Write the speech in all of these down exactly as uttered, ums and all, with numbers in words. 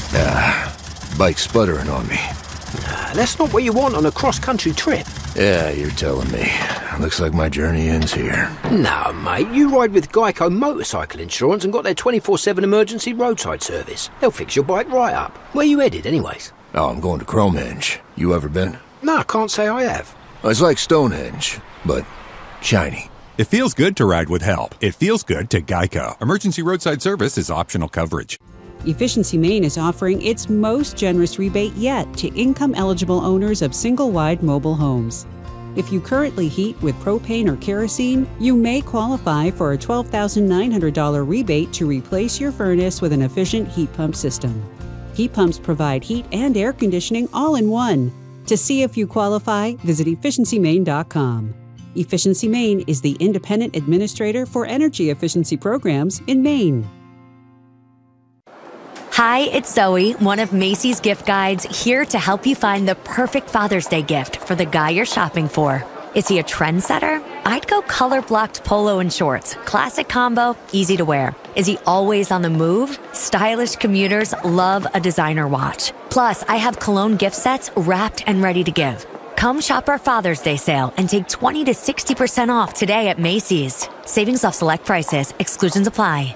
Ah, bike's sputtering on me. Nah, that's not what you want on a cross-country trip. Yeah, you're telling me. Looks like my journey ends here. No, mate, you ride with Geico Motorcycle Insurance and got their twenty-four seven emergency roadside service. They'll fix your bike right up. Where you headed, anyways? Oh, I'm going to Cromenge. You ever been? No, I can't say I have. It's like Stonehenge, but shiny. It feels good to ride with help. It feels good to Geico. Emergency roadside service is optional coverage. Efficiency Maine is offering its most generous rebate yet to income-eligible owners of single-wide mobile homes. If you currently heat with propane or kerosene, you may qualify for a twelve thousand nine hundred dollars rebate to replace your furnace with an efficient heat pump system. Heat pumps provide heat and air conditioning all in one. To see if you qualify, visit efficiency maine dot com. Efficiency Maine is the independent administrator for energy efficiency programs in Maine. Hi, it's Zoe, one of Macy's gift guides, here to help you find the perfect Father's Day gift for the guy you're shopping for. Is he a trendsetter? I'd go color-blocked polo and shorts. Classic combo, easy to wear. Is he always on the move? Stylish commuters love a designer watch. Plus, I have cologne gift sets wrapped and ready to give. Come shop our Father's Day sale and take twenty to sixty percent off today at Macy's. Savings off select prices. Exclusions apply.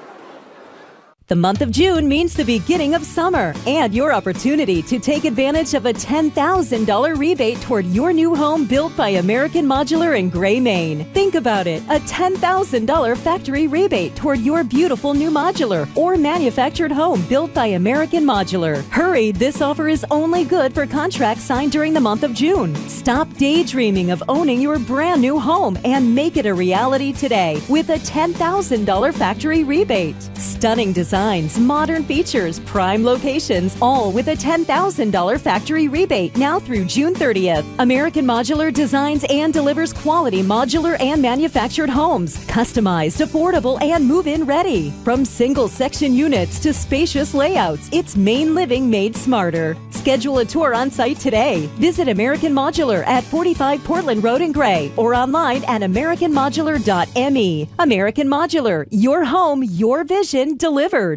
The month of June means the beginning of summer and your opportunity to take advantage of a ten thousand dollars rebate toward your new home built by American Modular in Gray, Maine. Think about it, a ten thousand dollars factory rebate toward your beautiful new modular or manufactured home built by American Modular. Hurry, this offer is only good for contracts signed during the month of June. Stop daydreaming of owning your brand new home and make it a reality today with a ten thousand dollars factory rebate. Stunning design. Designs, modern features, prime locations, all with a ten thousand dollars factory rebate now through June thirtieth. American Modular designs and delivers quality modular and manufactured homes, customized, affordable, and move-in ready. From single-section units to spacious layouts, it's Maine living made smarter. Schedule a tour on site today. Visit American Modular at forty-five Portland Road in Gray or online at american modular dot m e. American Modular, your home, your vision delivered.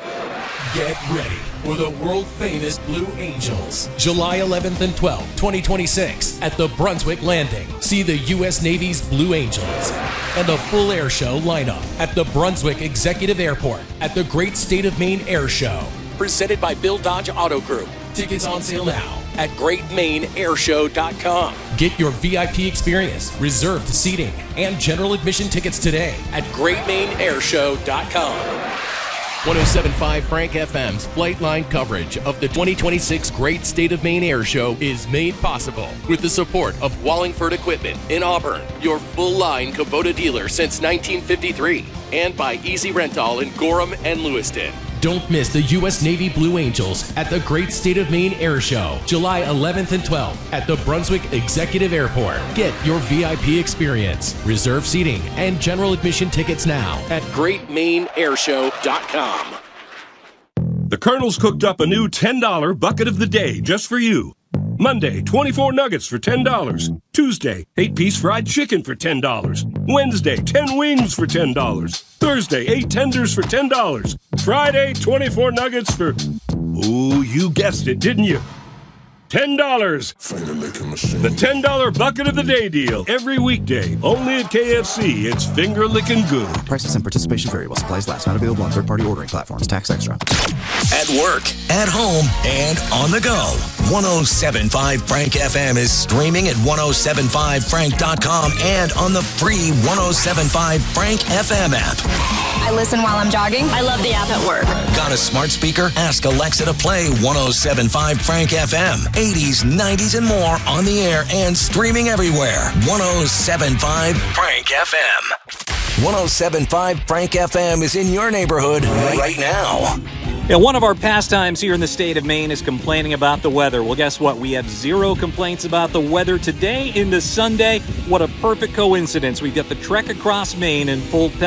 Get ready for the world-famous Blue Angels, July eleventh and twelfth, twenty twenty-six, at the Brunswick Landing. See the U S Navy's Blue Angels and the full air show lineup at the Brunswick Executive Airport at the Great State of Maine Air Show. Presented by Bill Dodge Auto Group. Tickets on sale now at great maine air show dot com. Get your V I P experience, reserved seating, and general admission tickets today at great maine air show dot com. one oh seven point five Frank F M's Flightline coverage of the twenty twenty-six Great State of Maine Air Show is made possible with the support of Wallingford Equipment in Auburn, your full-line Kubota dealer since nineteen fifty-three, and by Easy Rental in Gorham and Lewiston. Don't miss the U S Navy Blue Angels at the Great State of Maine Air Show, July eleventh and twelfth at the Brunswick Executive Airport. Get your V I P experience, reserve seating, and general admission tickets now at great maine air show dot com. The Colonel's cooked up a new ten dollar bucket of the day just for you. Monday, twenty-four nuggets for ten dollars. Tuesday, eight piece fried chicken for ten dollars. Wednesday, ten wings for ten dollars. Thursday, eight tenders for ten dollars. Friday, twenty-four nuggets for... Oh, you guessed it, didn't you? ten dollars. The ten dollar bucket of the day deal. Every weekday. Only at K F C. It's finger licking good. Prices and participation vary while supplies last. Not available on third-party ordering platforms. Tax extra. At work, at home, and on the go. one oh seven point five Frank F M is streaming at ten seventy-five frank dot com and on the free ten seventy-five Frank F M app. I listen while I'm jogging. I love the app at work. Got a smart speaker? Ask Alexa to play ten seventy-five Frank F M. eighties, nineties, and more on the air and streaming everywhere. ten seventy-five Frank F M. ten seventy-five Frank F M is in your neighborhood right now. Yeah, one of our pastimes here in the state of Maine is complaining about the weather. Well, guess what? We have zero complaints about the weather today into Sunday. What a perfect coincidence. We've got the Trek Across Maine in full pedal.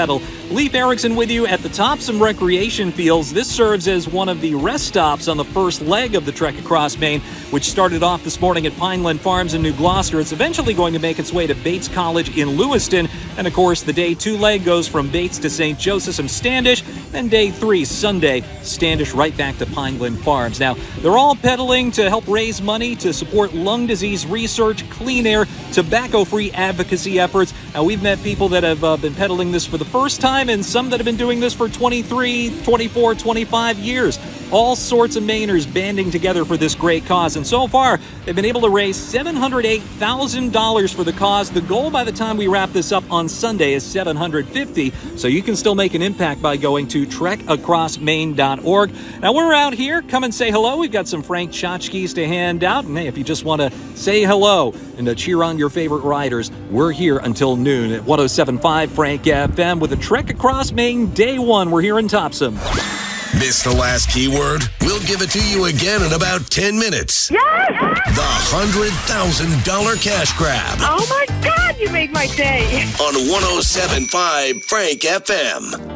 Leif Erikson with you at the Topsom Recreation Fields. This serves as one of the rest stops on the first leg of the Trek Across Maine, which started off this morning at Pineland Farms in New Gloucester. It's eventually going to make its way to Bates College in Lewiston. And, of course, the day two leg goes from Bates to Saint Joseph's and Standish. Then day three, Sunday, Standish right back to Pineland Farms. Now, they're all pedaling to help raise money to support lung disease research, clean air, tobacco-free advocacy efforts. Now, we've met people that have uh, been peddling this for the first time and some that have been doing this for twenty-three, twenty-four, twenty-five years. All sorts of Mainers banding together for this great cause. And so far, they've been able to raise seven hundred eight thousand dollars for the cause. The goal by the time we wrap this up on Sunday is seven hundred fifty dollars. So you can still make an impact by going to trek across maine dot org. Now, we're out here. Come and say hello. We've got some Frank tchotchkes to hand out. And hey, if you just want to say hello and to cheer on your favorite riders, we're here until noon at one oh seven point five Frank F M with a Trek Across Maine Day one. We're here in Topsom. Missed the last keyword? We'll give it to you again in about ten minutes. Yes! The one hundred thousand dollars cash grab. Oh my God, you made my day. On one oh seven point five Frank F M.